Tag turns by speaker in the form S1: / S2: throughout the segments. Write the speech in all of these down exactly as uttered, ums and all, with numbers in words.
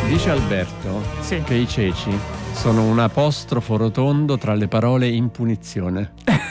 S1: Dice Alberto
S2: sì.
S1: che i ceci sono un apostrofo rotondo tra le parole in punizione.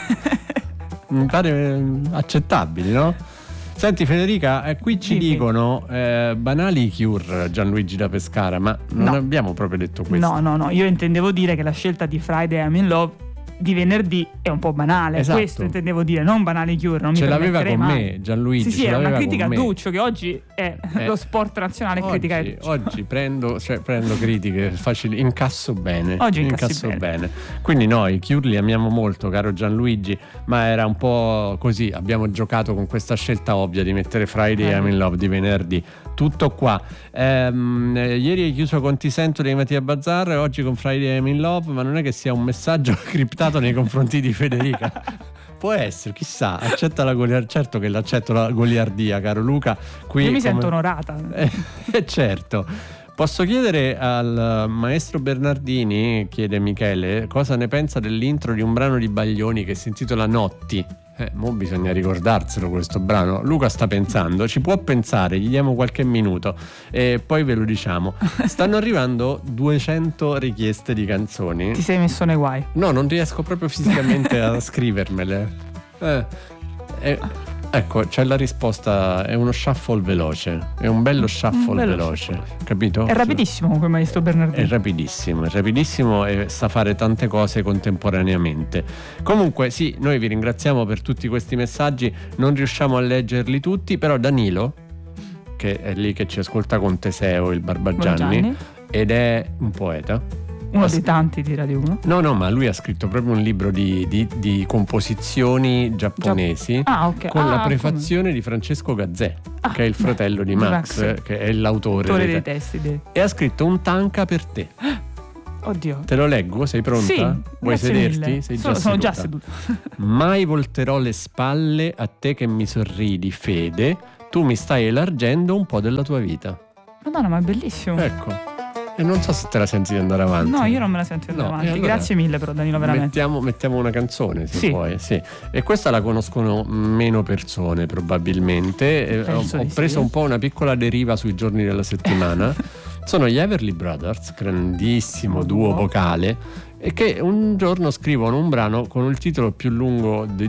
S1: Mi pare accettabili, no? Senti Federica, eh, qui ci
S2: Dimmi.
S1: dicono eh, banali cure Gianluigi da Pescara, ma non
S2: No.
S1: abbiamo proprio detto questo.
S2: No, no, no, io intendevo dire che la scelta di Friday I'm in Love di venerdì è un po' banale.
S1: Esatto.
S2: Questo intendevo dire, non banali cure, non mi
S1: Ce l'aveva
S2: permetterei
S1: con
S2: mai.
S1: me Gianluigi.
S2: Sì, sì,
S1: ce
S2: era una
S1: l'aveva
S2: critica a
S1: con me.
S2: Duccio, che oggi è
S1: Eh,
S2: lo sport nazionale,
S1: oggi,
S2: critica a Duccio.
S1: oggi prendo, cioè, prendo critiche facili, incasso bene.
S2: Oggi incassi
S1: incasso
S2: bene.
S1: bene. Quindi noi Cure li amiamo molto, caro Gianluigi, ma era un po' così, abbiamo giocato con questa scelta ovvia di mettere Friday
S2: Eh.
S1: I'm in Love di venerdì. Tutto qua. Ehm, eh, ieri hai chiuso con Ti sento dei Mattia Bazzar, oggi con Friday I'm in Love, ma non è che sia un messaggio criptato nei confronti di Federica. Può essere, chissà, accetta la goliardia. Certo che l'accetto la goliardia, caro Luca. Qui
S2: Io mi
S1: come-
S2: sento onorata.
S1: Eh, eh, certo. Posso chiedere al maestro Bernardini, chiede Michele, cosa ne pensa dell'intro di un brano di Baglioni che si intitola Notti? Eh, mo bisogna ricordarselo questo brano. Luca sta pensando, ci può pensare, gli diamo qualche minuto e poi ve lo diciamo. Stanno arrivando duecento richieste di canzoni.
S2: Ti sei messo nei guai.
S1: No, non riesco proprio fisicamente a scrivermele. Eh, eh, ecco, c'è la risposta, è uno shuffle veloce, è un bello shuffle
S2: Un bello
S1: veloce,
S2: shuffle.
S1: capito?
S2: È rapidissimo come maestro
S1: È
S2: Bernardino.
S1: rapidissimo, è rapidissimo e sa fare tante cose contemporaneamente. Comunque sì, noi vi ringraziamo per tutti questi messaggi, non riusciamo a leggerli tutti, però Danilo, che è lì che ci ascolta con Teseo, il Barbagianni,
S2: Barbagianni.
S1: ed è un poeta.
S2: Uno
S1: Ha
S2: dei
S1: scr-
S2: tanti di Radio uno.
S1: No, no, ma lui ha scritto proprio un libro di, di, di composizioni giapponesi
S2: Ah, ok.
S1: con
S2: Ah,
S1: la prefazione di Francesco Gazzè,
S2: Ah,
S1: che è il fratello di
S2: di
S1: Max,
S2: Max.
S1: che è l'autore
S2: Autore
S1: dei
S2: dei
S1: te-
S2: testi. dei-
S1: e ha scritto un tanka per te.
S2: Oddio.
S1: Te lo leggo? Sei pronta?
S2: Sì,
S1: Vuoi
S2: grazie
S1: sederti?
S2: mille.
S1: Sei
S2: sono,
S1: già
S2: sono
S1: seduta.
S2: già seduta.
S1: Mai volterò le spalle a te che mi sorridi, fede, tu mi stai elargendo un po' della tua vita.
S2: Madonna, ma è bellissimo.
S1: Ecco. E non so se te la senti di andare avanti.
S2: No, io non me la sento andare
S1: No,
S2: avanti.
S1: e allora
S2: Grazie mille però Danilo, veramente.
S1: Mettiamo, mettiamo una canzone se
S2: Sì.
S1: vuoi, sì. E questa la conoscono meno persone probabilmente. Eh, ho,
S2: Penso
S1: ho
S2: di sì.
S1: preso un po' una piccola deriva sui giorni della settimana. Sono gli Everly Brothers, grandissimo duo
S2: Duo.
S1: vocale, e che un giorno scrivono un brano con il titolo più lungo di